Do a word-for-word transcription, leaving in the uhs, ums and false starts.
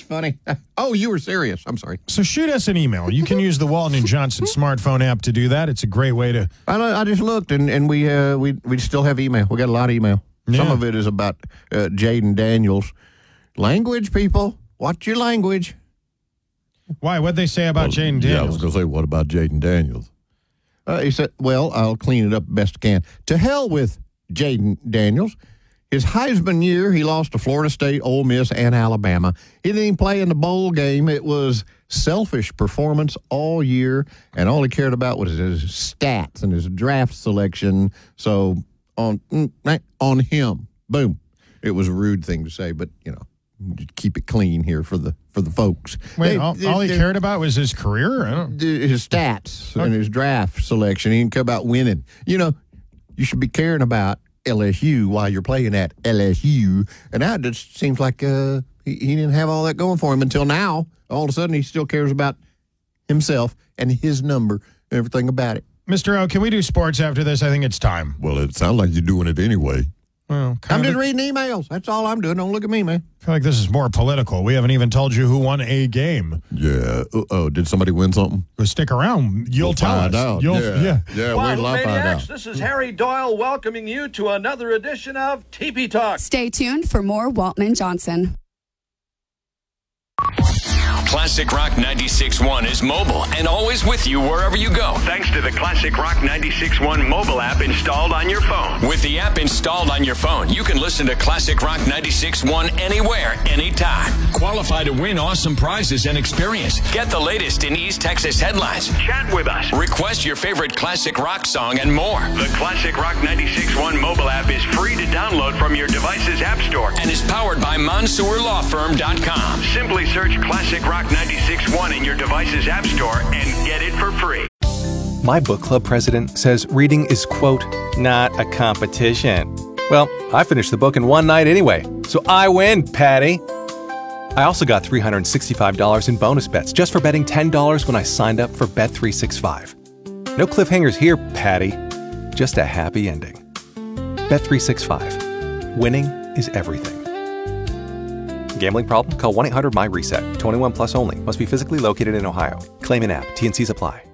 funny. Oh, you were serious. I'm sorry. So shoot us an email. You can use the Walton and Johnson smartphone app to do that. It's a great way to... I, I just looked, and, and we, uh, we we still have email. We got a lot of email. Yeah. Some of it is about uh, Jaden Daniels. Language, people. Watch your language. Why? What'd they say about Well, Jaden Daniels? Yeah, I was going to say, what about Jaden Daniels? Uh, he said, well, I'll clean it up best I can. To hell with Jaden Daniels. His Heisman year, he lost to Florida State, Ole Miss, and Alabama. He didn't even play in the bowl game. It was selfish performance all year, and all he cared about was his stats and his draft selection. So on on him, boom. It was a rude thing to say, but, you know, keep it clean here for the for the folks. Wait, They- all, they- all he they- cared about was his career? I don't... his stats and his draft selection. He didn't care about winning. You know, you should be caring about L S U while you're playing at L S U. And now it just seems like uh, he, he didn't have all that going for him until now. All of a sudden, he still cares about himself and his number, everything about it. Mister O, can we do sports after this? I think it's time. Well, it sounds like you're doing it anyway. Well, I'm kind just of, reading emails. That's all I'm doing. Don't look at me, man. I feel like this is more political. We haven't even told you who won a game. Yeah. Uh, oh, did somebody win something? But stick around. You'll We'll tell find us. out. You'll, yeah. yeah. Yeah, Well, wait till I find Maniacs, out. this is Harry Doyle welcoming you to another edition of T P Talk. Stay tuned for more Walton and Johnson. Classic Rock ninety-six point one is mobile and always with you wherever you go. Thanks to the Classic Rock ninety-six point one mobile app installed on your phone. With the app installed on your phone, you can listen to Classic Rock ninety-six point one anywhere, anytime. Qualify to win awesome prizes and experience. Get the latest in East Texas headlines. Chat with us. Request your favorite classic rock song and more. The Classic Rock ninety-six point one mobile app is free to download from your device's app store. And is powered by Mansour Law Firm dot com. Simply search Classic Rock ninety-six point one in your device's app store and get it for free. My book club president says reading is, quote, not a competition. Well, I finished the book in one night anyway, so I win, Patty. I also got three hundred sixty-five dollars in bonus bets just for betting ten dollars when I signed up for Bet three sixty-five. No cliffhangers here, Patty. Just a happy ending. Bet three sixty-five. Winning is everything. Gambling problem? Call one eight hundred my reset. twenty-one plus only. Must be physically located in Ohio. Claim in app. T and Cs apply.